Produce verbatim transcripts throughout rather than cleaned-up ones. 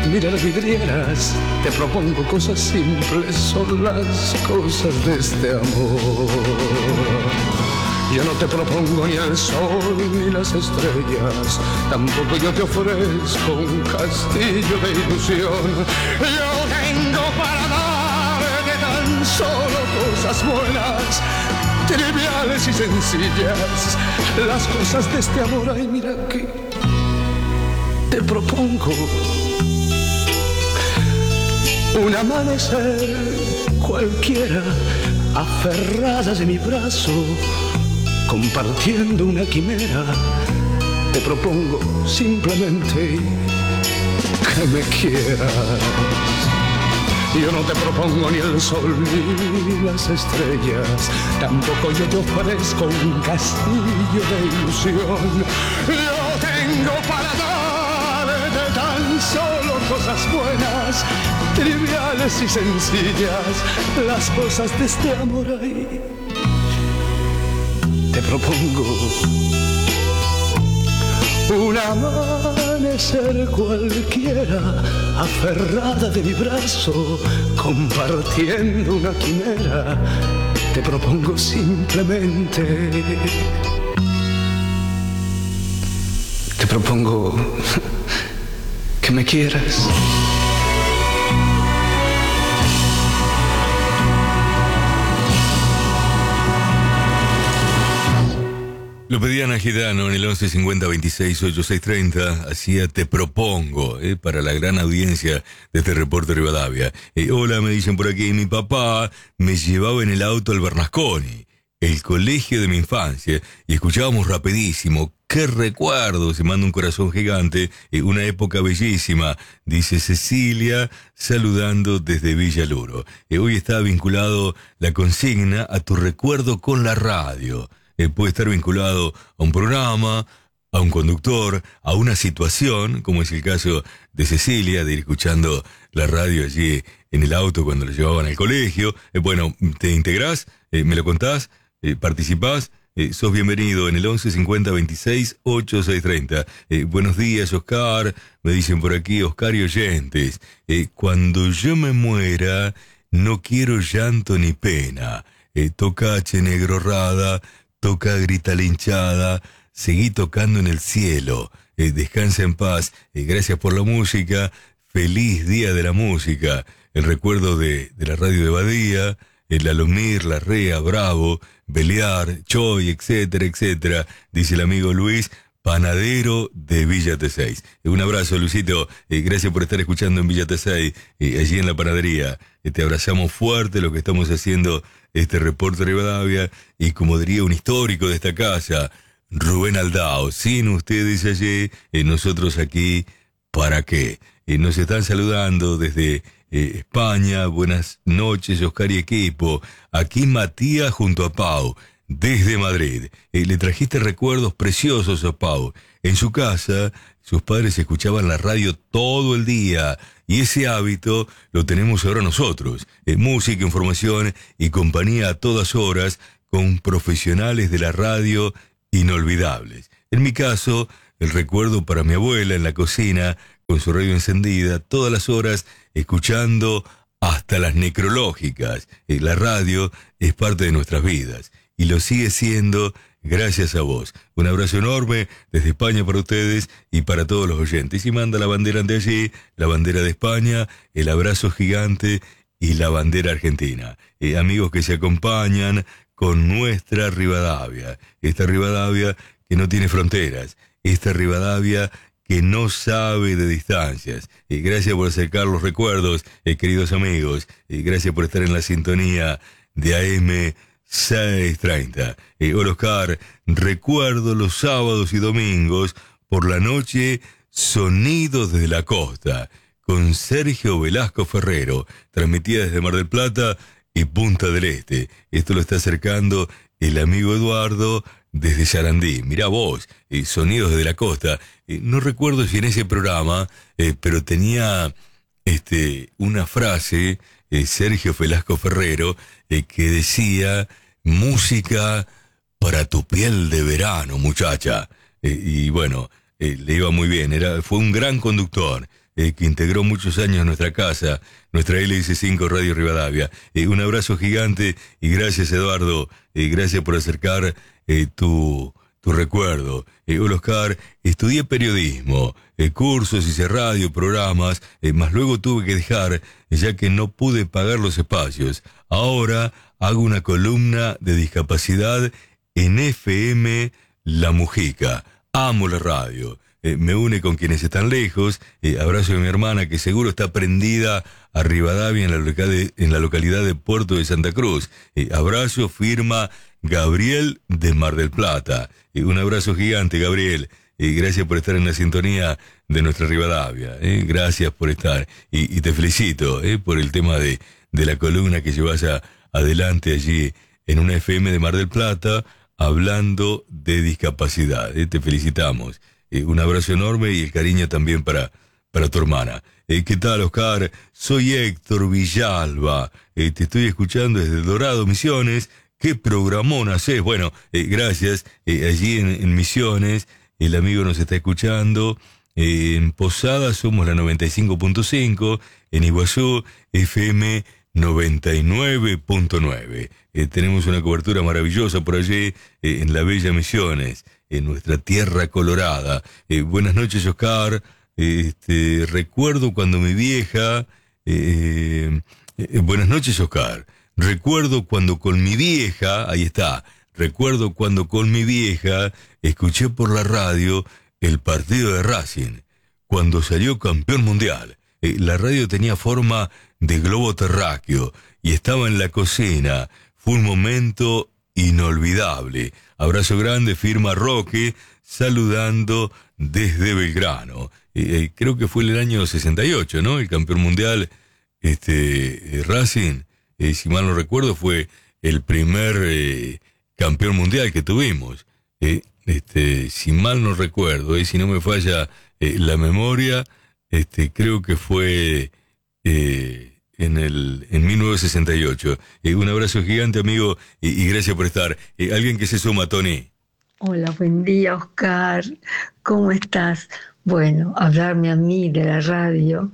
mirar vidrieras. Te propongo cosas simples, son las cosas de este amor. Yo no te propongo ni el sol ni las estrellas, tampoco yo te ofrezco un castillo de ilusión. Yo tengo para darte tan solo cosas buenas, triviales y sencillas, las cosas de este amor. Ay, mira que te propongo un amanecer cualquiera, aferrada de mi brazo, compartiendo una quimera. Te propongo simplemente que me quieras. Yo no te propongo ni el sol ni las estrellas, tampoco yo te ofrezco un castillo de ilusión. Yo tengo para darte tan solo cosas buenas, triviales y sencillas, las cosas de este amor. Ahí te propongo un amanecer cualquiera, aferrada de mi brazo, compartiendo una quimera. Te propongo simplemente, te propongo que me quieras. Lo pedían a Gitano en el once cincuenta veintiséis ochenta y seis treinta, hacía Te Propongo, eh, para la gran audiencia de este reporte Rivadavia. Eh, hola, me dicen por aquí, mi papá me llevaba en el auto al Bernasconi, el colegio de mi infancia, y escuchábamos rapidísimo. ¡Qué recuerdo! Se manda un corazón gigante, eh, una época bellísima, dice Cecilia, saludando desde Villaluro. Eh, hoy está vinculado la consigna a tu recuerdo con la radio. Eh, puede estar vinculado a un programa, a un conductor, a una situación, como es el caso de Cecilia, de ir escuchando la radio allí en el auto cuando lo llevaban al colegio. Eh, bueno, te integrás, eh, me lo contás, eh, participás, eh, sos bienvenido en el once cincuenta veintiséis ochenta y seis treinta. Eh, buenos días, Oscar, me dicen por aquí, Oscar y oyentes. Eh, cuando yo me muera, no quiero llanto ni pena. Eh, toca Che Negro Rada, toca Grita la Hinchada, seguí tocando en el cielo, eh, descansa en paz, eh, gracias por la música, feliz día de la música, el recuerdo de, de la radio de Badía, el Alomir, La Rea, Bravo, Belear, Choy, etcétera, etcétera, dice el amigo Luis, panadero de Villa Tesey. Un abrazo, Luisito, eh, gracias por estar escuchando en Villa Tesey, eh, allí en la panadería. Eh, te abrazamos fuerte lo que estamos haciendo este reporte Rivadavia, y como diría un histórico de esta casa, Rubén Aldao, sin usted, dice allí, eh, nosotros aquí, ¿para qué? Eh, nos están saludando desde eh, España, buenas noches, Oscar y equipo, aquí Matías junto a Pau, desde Madrid. Eh, le trajiste recuerdos preciosos a Pau. En su casa, sus padres escuchaban la radio todo el día, y ese hábito lo tenemos ahora nosotros. Eh, música, información y compañía a todas horas con profesionales de la radio inolvidables. En mi caso, el recuerdo para mi abuela en la cocina, con su radio encendida, todas las horas, escuchando hasta las necrológicas. Eh, la radio es parte de nuestras vidas, y lo sigue siendo gracias a vos. Un abrazo enorme desde España para ustedes y para todos los oyentes. Y manda la bandera de allí, la bandera de España, el abrazo gigante y la bandera argentina. Eh, amigos que se acompañan con nuestra Rivadavia. Esta Rivadavia que no tiene fronteras. Esta Rivadavia que no sabe de distancias. Eh, gracias por acercar los recuerdos, eh, queridos amigos. Eh, gracias por estar en la sintonía de A M seiscientos treinta. Eh, hola, Oscar, recuerdo los sábados y domingos por la noche, Sonidos desde la Costa, con Sergio Velasco Ferrero, transmitida desde Mar del Plata y Punta del Este. Esto lo está acercando el amigo Eduardo desde Sarandí. Mirá vos, eh, Sonidos desde la Costa. Eh, no recuerdo si en ese programa, eh, pero tenía este, una frase, eh, Sergio Velasco Ferrero, eh, que decía: música para tu piel de verano, muchacha. Eh, y bueno, eh, le iba muy bien, era, fue un gran conductor. eh, que integró muchos años nuestra casa, nuestra L S cinco Radio Rivadavia. Eh, un abrazo gigante y gracias, Eduardo, eh, gracias por acercar eh, tu, tu recuerdo. Eh, hola, Oscar, estudié periodismo, eh, cursos, hice radio, programas, eh, más luego tuve que dejar, ya que no pude pagar los espacios. Ahora hago una columna de discapacidad en F M La Mujica. Amo la radio. Eh, me une con quienes están lejos. Eh, abrazo de mi hermana, que seguro está prendida a Rivadavia en la, loca de, en la localidad de Puerto de Santa Cruz. Eh, abrazo, firma Gabriel de Mar del Plata. Eh, un abrazo gigante, Gabriel. Eh, gracias por estar en la sintonía de nuestra Rivadavia. Eh, gracias por estar. Y, y te felicito eh, por el tema de, de la columna que llevas a, adelante allí en una F M de Mar del Plata, hablando de discapacidad. Eh, te felicitamos. Eh, un abrazo enorme y el cariño también para, para tu hermana. Eh, ¿Qué tal, Oscar? Soy Héctor Villalba. Eh, te estoy escuchando desde Dorado, Misiones. ¿Qué programón haces? Bueno, eh, gracias. Eh, allí en, en Misiones, el amigo nos está escuchando. Eh, en Posada somos la noventa y cinco punto cinco. En Iguazú, F M noventa y nueve punto nueve. Eh, tenemos una cobertura maravillosa por allí, eh, en la Bella Misiones, en nuestra tierra colorada. Eh, buenas noches, Oscar. Eh, este, recuerdo cuando mi vieja... Eh, eh, buenas noches, Oscar. Recuerdo cuando con mi vieja... Ahí está. Recuerdo cuando con mi vieja escuché por la radio el partido de Racing, cuando salió campeón mundial. Eh, la radio tenía forma de globo terráqueo y estaba en la cocina. Fue un momento inolvidable. Abrazo grande, firma Roque, saludando desde Belgrano. Eh, eh, creo que fue en el año sesenta y ocho, ¿no? El campeón mundial, este, eh, Racing, eh, si mal no recuerdo, fue el primer eh, campeón mundial que tuvimos. Eh, este, si mal no recuerdo, eh, si no me falla eh, la memoria, este, creo que fue eh, en el en mil novecientos sesenta y ocho. Eh, un abrazo gigante, amigo, y, y gracias por estar. Eh, alguien que se suma, Tony. Hola, buen día, Oscar. ¿Cómo estás? Bueno, hablarme a mí de la radio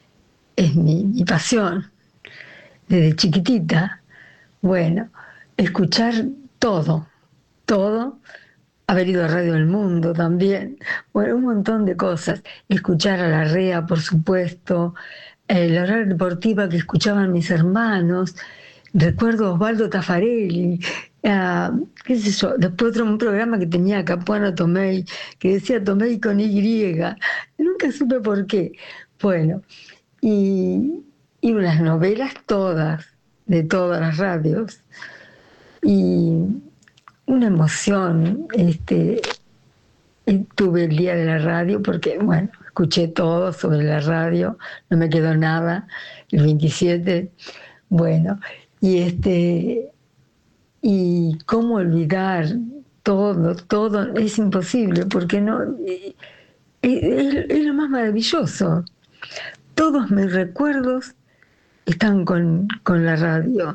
es mi, mi pasión, desde chiquitita. Bueno, escuchar todo, todo, haber ido a Radio del Mundo también, bueno, un montón de cosas. Escuchar a la R E A, por supuesto, eh, la radio deportiva que escuchaban mis hermanos. Recuerdo a Osvaldo Tafarelli, uh, qué sé yo, después otro un programa que tenía Capuano Tomei, que decía Tomei con Y, nunca supe por qué. Bueno, y, y unas novelas todas, de todas las radios, y una emoción, este, tuve el día de la radio, porque, bueno, escuché todo sobre la radio, no me quedó nada, el veintisiete, bueno, y este, y cómo olvidar todo, todo, es imposible, porque no, es, es, es lo más maravilloso. Todos mis recuerdos están con, con la radio,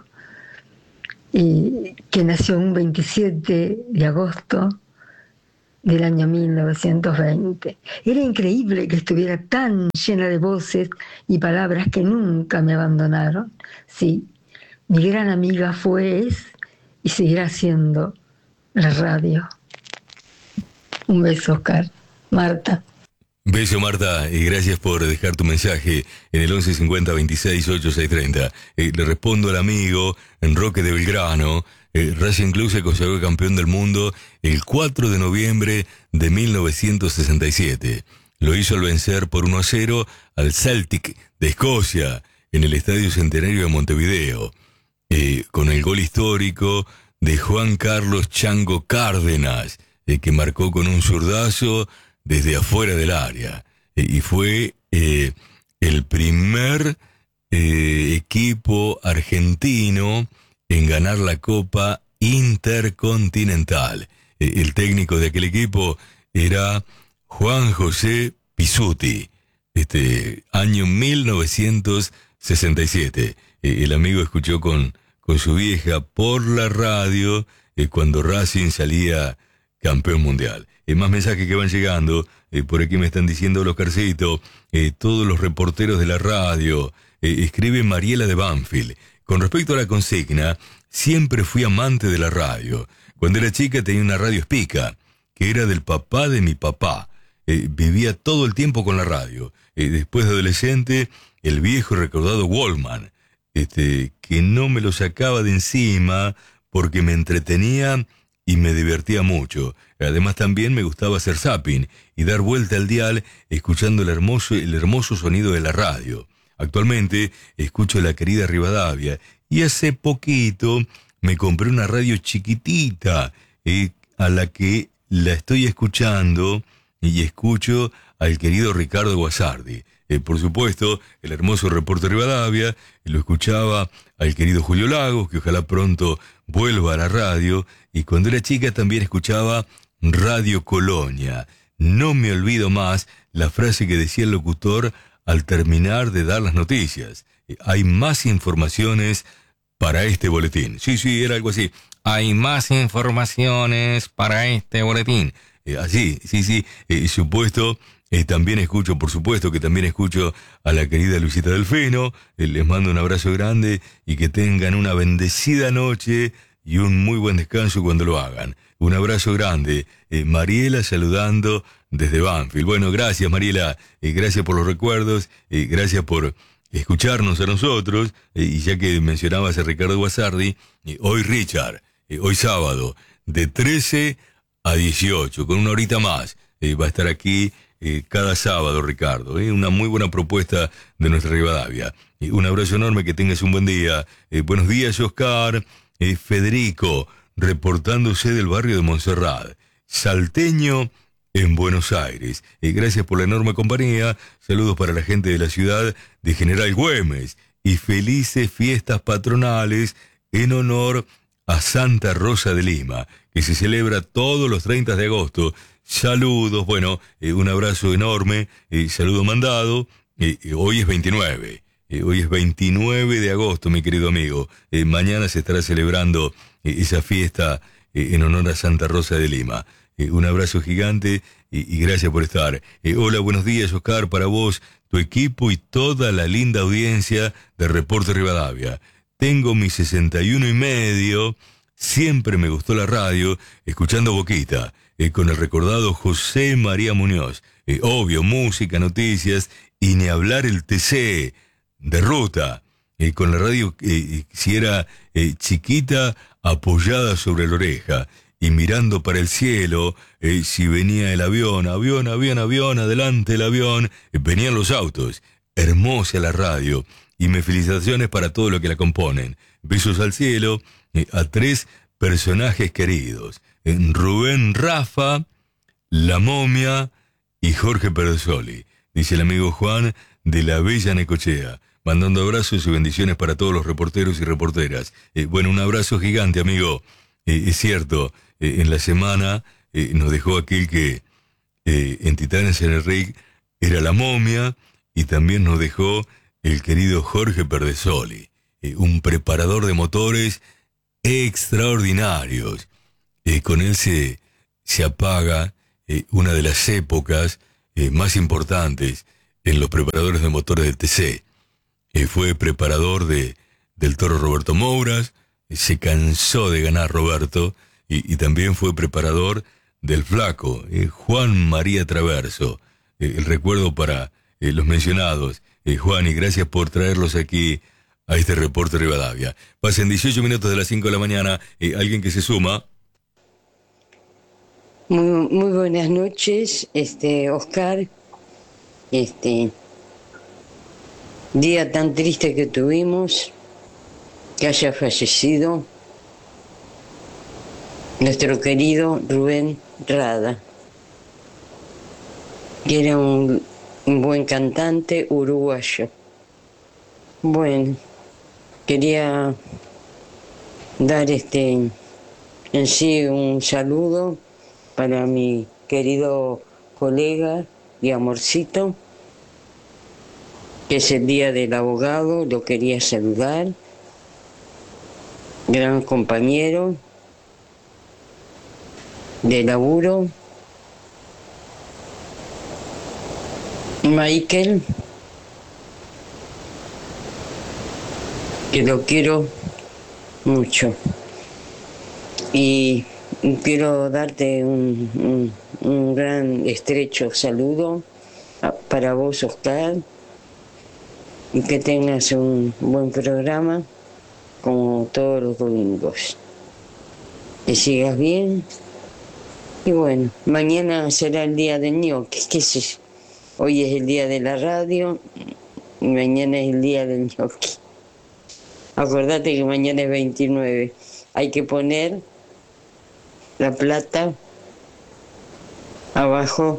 y que nació un veintisiete de agosto del año mil novecientos veinte. Era increíble que estuviera tan llena de voces y palabras que nunca me abandonaron. Sí, mi gran amiga fue, es y seguirá siendo la radio. Un beso, Oscar. Marta. Beso, Marta, y gracias por dejar tu mensaje en el once cincuenta veintiséis ochenta y seis treinta. Eh, le respondo al amigo en Roque de Belgrano. Eh, Racing Club se consagró campeón del mundo el cuatro de noviembre de mil novecientos sesenta y siete. Lo hizo al vencer por uno a cero al Celtic de Escocia en el Estadio Centenario de Montevideo, eh, con el gol histórico de Juan Carlos Chango Cárdenas, eh, que marcó con un zurdazo desde afuera del área, eh, y fue eh, el primer eh, equipo argentino en ganar la Copa Intercontinental. Eh, el técnico de aquel equipo era Juan José Pizzuti, este año mil novecientos sesenta y siete. Eh, el amigo escuchó con, con su vieja por la radio eh, cuando Racing salía campeón mundial. Eh, más mensajes que van llegando. Eh, por aquí me están diciendo los Oscarcito, eh, todos los reporteros de la radio. Eh, escribe Mariela de Banfield. Con respecto a la consigna, siempre fui amante de la radio. Cuando era chica tenía una radio Spica, que era del papá de mi papá. Eh, vivía todo el tiempo con la radio. Eh, después de adolescente, el viejo y recordado Walkman, este, que no me lo sacaba de encima porque me entretenía y me divertía mucho. Además también me gustaba hacer zapping y dar vuelta al dial escuchando el hermoso, el hermoso sonido de la radio. Actualmente escucho la querida Rivadavia y hace poquito me compré una radio chiquitita eh, a la que la estoy escuchando y escucho al querido Ricardo Guasardi. Eh, por supuesto, el hermoso Reporte Rivadavia, lo escuchaba al querido Julio Lagos, que ojalá pronto vuelva a la radio, y cuando era chica también escuchaba Radio Colonia. No me olvido más la frase que decía el locutor al terminar de dar las noticias. Eh, hay más informaciones para este boletín. Sí, sí, era algo así. Hay más informaciones para este boletín. Eh, así, sí, sí, eh, supuesto. Eh, también escucho, por supuesto que también escucho a la querida Luisita Delfino. Eh, les mando un abrazo grande y que tengan una bendecida noche y un muy buen descanso cuando lo hagan. Un abrazo grande. Eh, Mariela saludando desde Banfield. Bueno, gracias Mariela, eh, gracias por los recuerdos, eh, gracias por escucharnos a nosotros. Eh, y ya que mencionabas a Ricardo Guasardi, eh, hoy Richard, eh, hoy sábado, de trece a dieciocho, con una horita más, eh, va a estar aquí Eh, cada sábado, Ricardo. Eh, una muy buena propuesta de nuestra Rivadavia. Eh, un abrazo enorme, que tengas un buen día. Eh, buenos días, Oscar. Eh, Federico, reportándose del barrio de Montserrat. Salteño en Buenos Aires. Eh, gracias por la enorme compañía. Saludos para la gente de la ciudad de General Güemes. Y felices fiestas patronales en honor a Santa Rosa de Lima, que se celebra todos los treinta de agosto. Saludos, bueno, eh, un abrazo enorme, eh, saludo mandado. Eh, eh, hoy es veintinueve, eh, hoy es veintinueve de agosto, mi querido amigo. Eh, mañana se estará celebrando eh, esa fiesta eh, en honor a Santa Rosa de Lima. Eh, un abrazo gigante y, y gracias por estar. Eh, hola, buenos días, Oscar, para vos, tu equipo y toda la linda audiencia de Reporte Rivadavia. Tengo mis sesenta y uno y medio, siempre me gustó la radio, escuchando Boquita. Eh, con el recordado José María Muñoz. Eh, obvio, música, noticias, y ni hablar el T C de ruta. Eh, con la radio, eh, si era eh, chiquita, apoyada sobre la oreja, y mirando para el cielo, eh, si venía el avión, avión, avión, avión, adelante el avión, eh, venían los autos. Hermosa la radio, y mis felicitaciones para todo lo que la componen. Besos al cielo, eh, a tres personajes queridos. Rubén Rafa, La Momia y Jorge Pedersoli, dice el amigo Juan de la Bella Necochea, mandando abrazos y bendiciones para todos los reporteros y reporteras. Eh, bueno, un abrazo gigante, amigo. Eh, es cierto, eh, en la semana eh, nos dejó aquel que eh, en Titanes en el Rig era La Momia, y también nos dejó el querido Jorge Pedersoli, eh, un preparador de motores extraordinarios. Eh, con él se, se apaga eh, una de las épocas eh, más importantes en los preparadores de motores del T C. Eh, fue preparador de, del Toro Roberto Mouras, eh, se cansó de ganar Roberto, y, y también fue preparador del Flaco, eh, Juan María Traverso. Eh, el recuerdo para eh, los mencionados. Eh, Juan, y gracias por traerlos aquí a este Reporte Rivadavia. Pasen dieciocho minutos de las cinco de la mañana. Eh, alguien que se suma. Muy, muy buenas noches, este Oscar. Este día tan triste que tuvimos, que haya fallecido nuestro querido Rubén Rada, que era un, un buen cantante uruguayo. Bueno, quería dar este en sí un saludo para mi querido colega y amorcito, que es el Día del Abogado, lo quería saludar, gran compañero de laburo, Michael, que lo quiero mucho. Y quiero darte un, un, un gran estrecho saludo para vos, Oscar, y que tengas un buen programa como todos los domingos. Que sigas bien. Y bueno, mañana será el día del ñoqui, qué sé yo. Hoy es el día de la radio y mañana es el día del ñoqui. Acordate que mañana es veintinueve. Hay que poner la plata abajo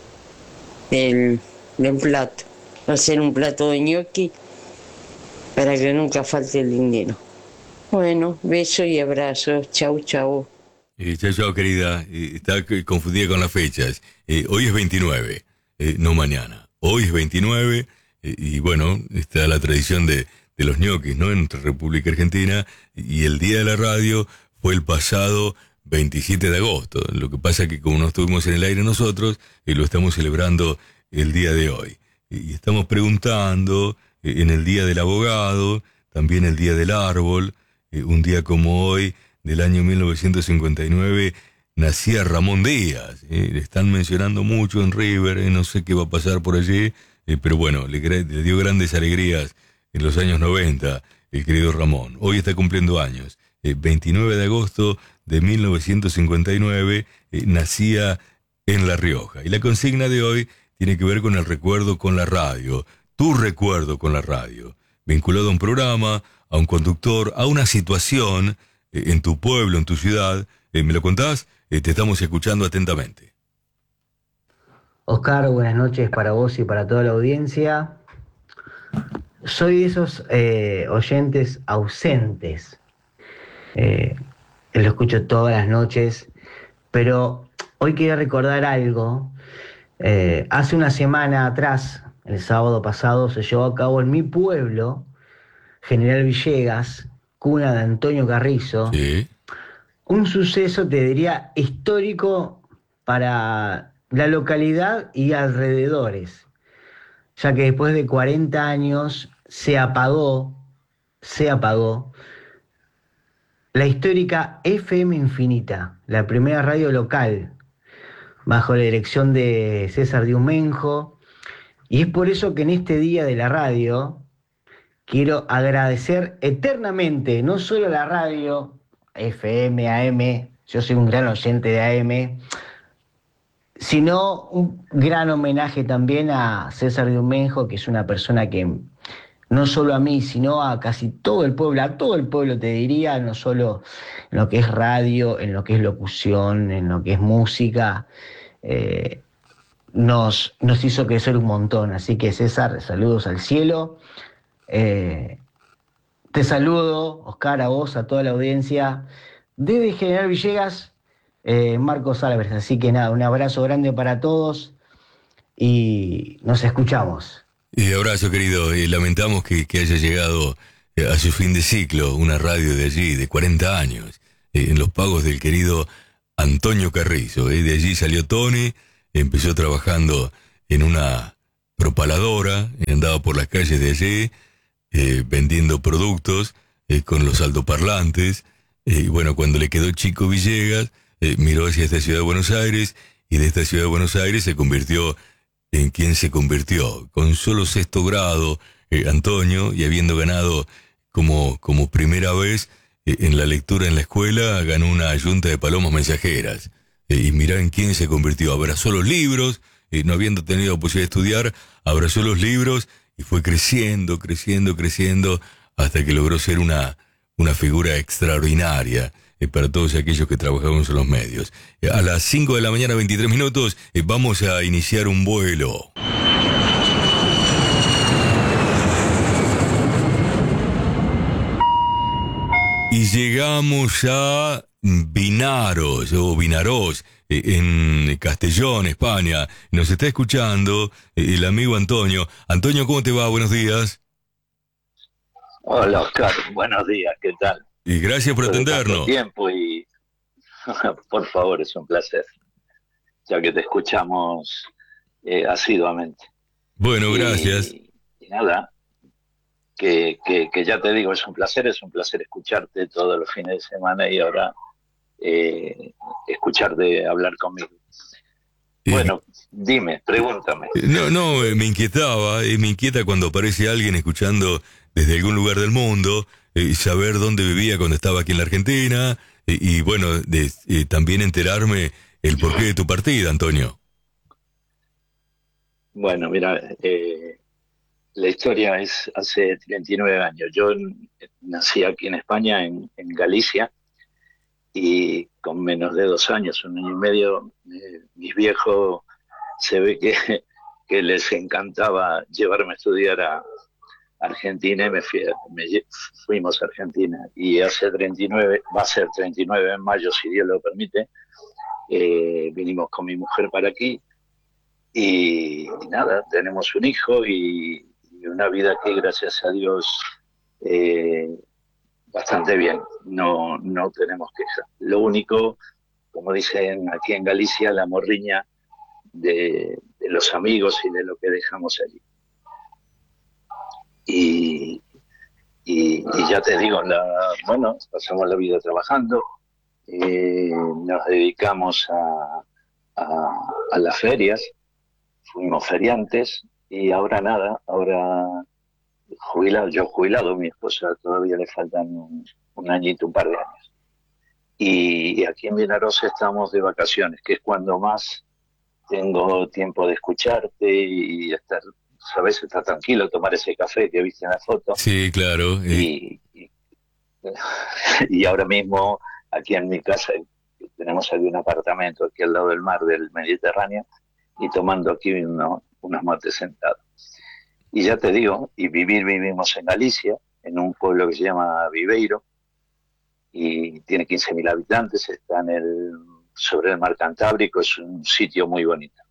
del, del plato. Hacer un plato de ñoqui para que nunca falte el dinero. Bueno, besos y abrazos. Chau, chau. Eh, chao, chao, querida. Eh, está confundida con las fechas. Eh, hoy es veintinueve, eh, no mañana. Hoy es veintinueve eh, y bueno, está la tradición de, de los ñoquis, ¿no? En República Argentina, y el Día de la Radio fue el pasado veintisiete de agosto. Lo que pasa es que como no estuvimos en el aire nosotros, eh, lo estamos celebrando el día de hoy. Y estamos preguntando eh, en el Día del Abogado, también el Día del Árbol, eh, un día como hoy, del año mil novecientos cincuenta y nueve, nacía Ramón Díaz. Eh, le están mencionando mucho en River, eh, no sé qué va a pasar por allí, eh, pero bueno, le, le dio grandes alegrías en los años noventa, el querido Ramón. Hoy está cumpliendo años. Eh, veintinueve de agosto de mil novecientos cincuenta y nueve, eh, nacía en La Rioja. Y la consigna de hoy tiene que ver con el recuerdo con la radio, tu recuerdo con la radio, vinculado a un programa, a un conductor, a una situación eh, en tu pueblo, en tu ciudad. Eh, ¿Me lo contás? Eh, te estamos escuchando atentamente. Oscar, buenas noches para vos y para toda la audiencia. Soy de esos eh, oyentes ausentes. Eh, lo escucho todas las noches, pero hoy quería recordar algo. Eh, hace una semana atrás, el sábado pasado, se llevó a cabo en mi pueblo, General Villegas, cuna de Antonio Carrizo, Sí. un suceso, te diría, histórico para la localidad y alrededores, ya que después de cuarenta años se apagó, se apagó la histórica F M Infinita, la primera radio local, bajo la dirección de César Diumenjo, y es por eso que en este día de la radio quiero agradecer eternamente, no solo a la radio, F M, A M, yo soy un gran oyente de A M, sino un gran homenaje también a César Diumenjo, que es una persona que no solo a mí, sino a casi todo el pueblo, a todo el pueblo te diría, no solo en lo que es radio, en lo que es locución, en lo que es música, eh, nos, nos hizo crecer un montón. Así que César, saludos al cielo. Eh, te saludo, Oscar, a vos, a toda la audiencia, desde General Villegas, eh, Marcos Álvarez. Así que nada, un abrazo grande para todos y nos escuchamos. Y abrazo, querido. Y lamentamos que, que haya llegado eh, a su fin de ciclo una radio de allí, de cuarenta años, eh, en los pagos del querido Antonio Carrizo. Eh. De allí salió Tony, empezó trabajando en una propaladora, andaba por las calles de allí, eh, vendiendo productos eh, con los altoparlantes. Eh, y bueno, cuando le quedó chico Villegas, eh, miró hacia esta ciudad de Buenos Aires, y de esta ciudad de Buenos Aires se convirtió en quien se convirtió, con solo sexto grado, eh, Antonio, y habiendo ganado como, como primera vez eh, en la lectura en la escuela, ganó una yunta de palomas mensajeras. Eh, y mirá en quién se convirtió. Abrazó los libros, eh, no habiendo tenido la posibilidad de estudiar, abrazó los libros y fue creciendo, creciendo, creciendo, hasta que logró ser una, una figura extraordinaria eh, para todos aquellos que trabajamos en los medios. Eh, a las cinco de la mañana, veintitrés minutos, eh, vamos a iniciar un vuelo. Y llegamos a Vinaros, o Vinaros, eh, en Castellón, España. Nos está escuchando eh, el amigo Antonio. Antonio, ¿cómo te va? Buenos días. Hola, Oscar. Buenos días. ¿Qué tal? Y gracias por Después de tanto atendernos. tiempo y por favor, es un placer, ya que te escuchamos eh, asiduamente. Bueno, gracias. Y, y nada, que, que, que ya te digo, es un placer, es un placer escucharte todos los fines de semana y ahora eh, escucharte hablar conmigo. Eh, Bueno, dime, pregúntame. no, no, eh, me inquietaba, eh, me inquieta cuando aparece alguien escuchando desde algún lugar del mundo, eh, saber dónde vivía cuando estaba aquí en la Argentina, eh, y bueno, de, eh, también enterarme el porqué de tu partida, Antonio. Bueno, mira, eh, la historia es hace treinta y nueve años. Yo nací aquí en España, en, en Galicia, y con menos de dos años, un año y medio, eh, mis viejos se ve que, que les encantaba llevarme a estudiar a Argentina y me, fui, me fuimos a Argentina. Y hace treinta y nueve, va a ser treinta y nueve en mayo, si Dios lo permite, eh, vinimos con mi mujer para aquí y, y nada, tenemos un hijo y, y una vida que gracias a Dios eh, bastante bien, no, no tenemos quejas. Lo único, como dicen aquí en Galicia, la morriña de, de los amigos y de lo que dejamos allí. Y, y, y ya te digo, la, bueno, pasamos la vida trabajando, eh, nos dedicamos a, a, a las ferias, fuimos feriantes y ahora nada, ahora jubilado, yo jubilado, mi esposa todavía le faltan un, un añito, un par de años. Y, y aquí en Vinaroz estamos de vacaciones, que es cuando más tengo tiempo de escucharte y estar, sabes, estar tranquilo, tomar ese café que viste en la foto. Sí, claro. Eh. Y, y, y ahora mismo aquí en mi casa tenemos aquí un apartamento aquí al lado del mar del Mediterráneo y tomando aquí uno, unos mates sentados. Y ya te digo, y vivir, vivimos en Galicia, en un pueblo que se llama Viveiro, y tiene quince mil habitantes, está en el, sobre el mar Cantábrico, es un sitio muy bonito.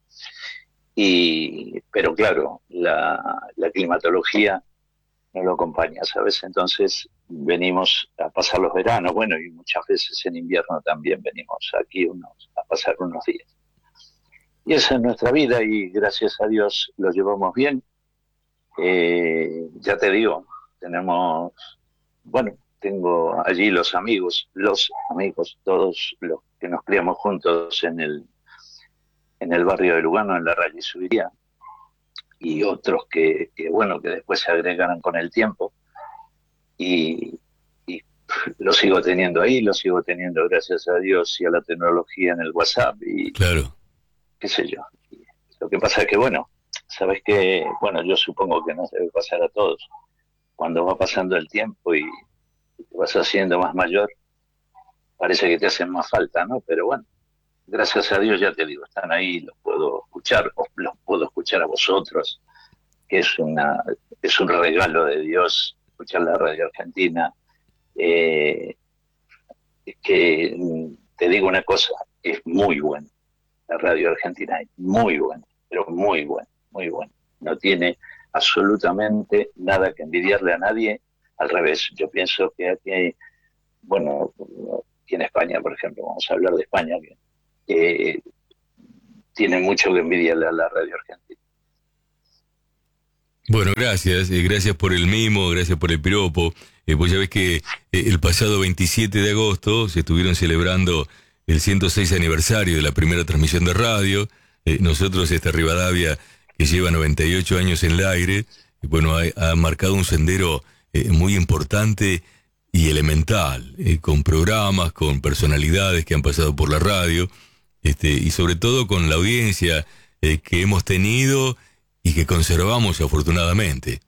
Y, pero claro, la, la climatología no lo acompaña, ¿sabes? Entonces venimos a pasar los veranos, bueno, y muchas veces en invierno también venimos aquí unos, a pasar unos días. Y esa es nuestra vida y gracias a Dios lo llevamos bien. Eh, ya te digo, tenemos, bueno, tengo allí los amigos, los amigos, todos los que nos criamos juntos en el, en el barrio de Lugano, en la Raya y Subiría, y otros que, que, bueno, que después se agregaron con el tiempo, y, y lo sigo teniendo ahí, lo sigo teniendo gracias a Dios y a la tecnología en el WhatsApp, y claro, qué sé yo. Y lo que pasa es que, bueno, sabes que, bueno, yo supongo que nos debe pasar a todos, cuando va pasando el tiempo y te vas haciendo más mayor, parece que te hacen más falta, ¿no? Pero bueno, gracias a Dios, ya te digo, están ahí, los puedo escuchar, los puedo escuchar a vosotros, que es una es un regalo de Dios escuchar la radio argentina. Eh, que te digo una cosa, es muy buena, la radio argentina es muy buena, pero muy buena, muy buena. No tiene absolutamente nada que envidiarle a nadie, al revés, yo pienso que aquí, bueno, aquí en España, por ejemplo, vamos a hablar de España, que eh, tiene mucho que envidiarle a la radio argentina. Bueno, gracias, eh, gracias por el mimo, gracias por el piropo. Eh, pues ya ves que eh, el pasado veintisiete de agosto se estuvieron celebrando el ciento seis aniversario de la primera transmisión de radio. Eh, nosotros, esta Rivadavia, que lleva noventa y ocho años en el aire, eh, bueno, ha, ha marcado un sendero eh, muy importante y elemental, eh, con programas, con personalidades que han pasado por la radio, este, y sobre todo con la audiencia eh, que hemos tenido y que conservamos afortunadamente.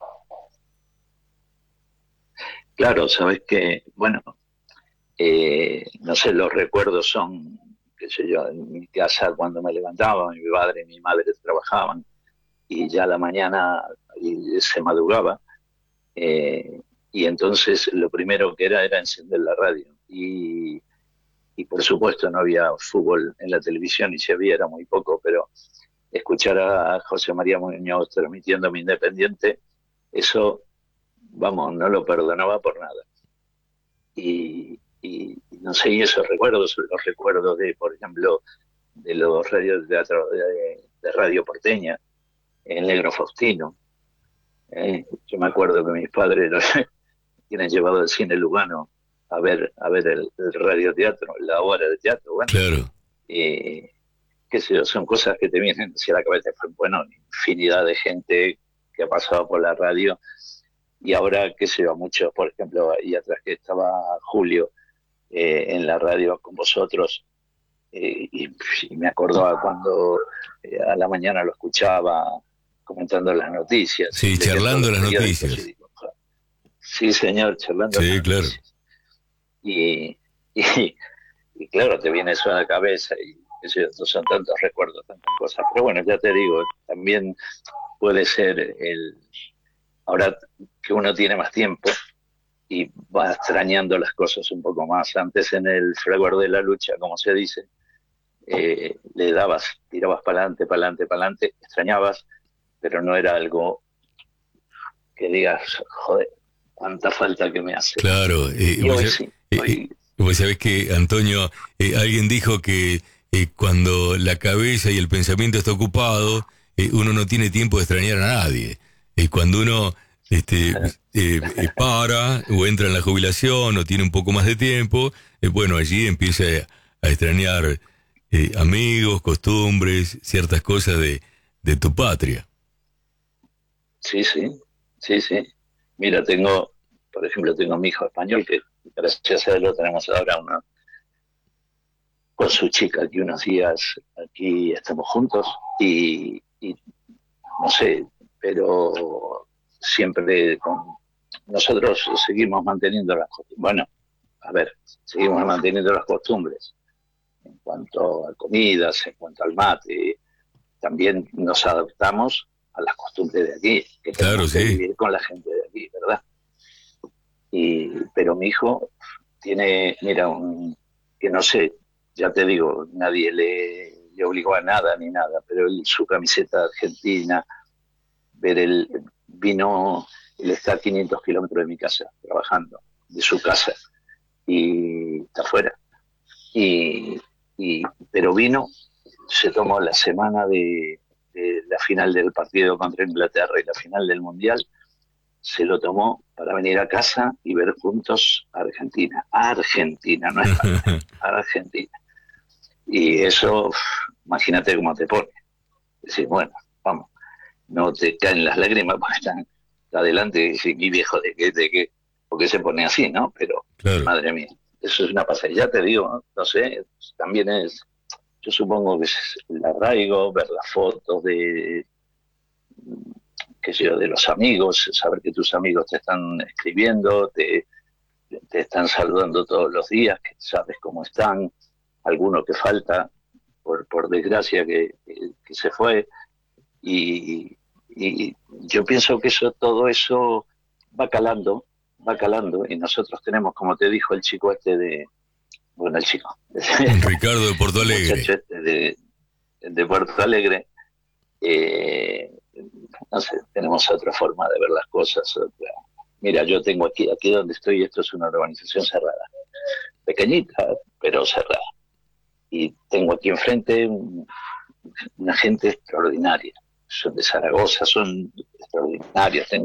Claro, sabes que, bueno, eh, no sé, los recuerdos son, qué sé yo, en mi casa cuando me levantaba, mi padre y mi madre trabajaban y ya a la mañana y se madrugaba, eh, y entonces lo primero que era era encender la radio y, y por supuesto no había fútbol en la televisión y si había era muy poco, pero escuchar a José María Muñoz transmitiendo Mi Independiente, eso, vamos, no lo perdonaba por nada. Y, y no sé, y esos recuerdos, los recuerdos de, por ejemplo, de los radios de teatro de, de Radio Porteña, el Negro Faustino. Eh, yo me acuerdo que mis padres los tienen llevado al cine Lugano a ver a ver el, el radioteatro, la obra de teatro, bueno. Claro. Eh, qué sé yo, son cosas que te vienen hacia la cabeza. Bueno, infinidad de gente que ha pasado por la radio, y ahora, qué sé yo, muchos, por ejemplo, ahí atrás que estaba Julio eh, en la radio con vosotros, eh, y, y me acordaba cuando eh, a la mañana lo escuchaba comentando las noticias. Sí, charlando las noticias. Y digo, sí, señor, charlando sí, las claro. noticias. Y, y, y claro, te viene eso a la cabeza, y eso, son tantos recuerdos, tantas cosas. Pero bueno, ya te digo, también puede ser el ahora que uno tiene más tiempo y va extrañando las cosas un poco más. Antes, en el fragor de la lucha, como se dice, eh, le dabas, tirabas para adelante, para adelante, para adelante, extrañabas, pero no era algo que digas, joder, cuánta falta que me hace. Claro. Eh, y hoy vos, sí. eh, Hoy... Vos sabés que, Antonio, eh, alguien dijo que eh, cuando la cabeza y el pensamiento está ocupado, eh, uno no tiene tiempo de extrañar a nadie. Eh, cuando uno este, eh, eh, para o entra en la jubilación o tiene un poco más de tiempo, eh, bueno, allí empieza a, a extrañar eh, amigos, costumbres, ciertas cosas de, de tu patria. Sí, sí, sí, sí. Mira, tengo, por ejemplo, tengo a mi hijo español, que gracias a él lo tenemos ahora una, con su chica, aquí unos días, aquí estamos juntos, y, y no sé, pero siempre con nosotros seguimos manteniendo las costumbres. Bueno, a ver, seguimos manteniendo las costumbres en cuanto a comidas, en cuanto al mate. También nos adaptamos a las costumbres de aquí, que claro, tenemos que sí. vivir con la gente de aquí, ¿verdad? Y, pero mi hijo tiene, mira, un, que no sé, ya te digo, nadie le, le obligó a nada ni nada, pero él, su camiseta argentina, ver el vino, él está a quinientos kilómetros de mi casa, trabajando, de su casa, y está afuera. Y, y, pero vino, se tomó la semana de, de la final del partido contra Inglaterra y la final del Mundial, se lo tomó para venir a casa y ver juntos a Argentina. A Argentina, no es a Argentina. Y eso, imagínate cómo te pone. Decir, bueno, vamos, no te caen las lágrimas porque están adelante y decir, mi viejo, ¿de qué? ¿De qué? Porque se pone así, ¿no? Pero, claro. Madre mía, eso es una pasada. Ya te digo, no, no sé, también es, yo supongo que es el arraigo, ver las fotos de, qué sé yo, de los amigos, saber que tus amigos te están escribiendo, te, te están saludando todos los días, que sabes cómo están, alguno que falta, por, por desgracia, que, que, que se fue, y, y yo pienso que eso, todo eso va calando, va calando, y nosotros tenemos, como te dijo el chico este de, bueno, el chico, Ricardo de Porto Alegre, el muchacho este de, de Puerto Alegre, eh, no sé, tenemos otra forma de ver las cosas, otra. Mira, yo tengo aquí, aquí donde estoy, esto es una urbanización cerrada, pequeñita, pero cerrada, y tengo aquí enfrente un, una gente extraordinaria, son de Zaragoza, son extraordinarios, tengo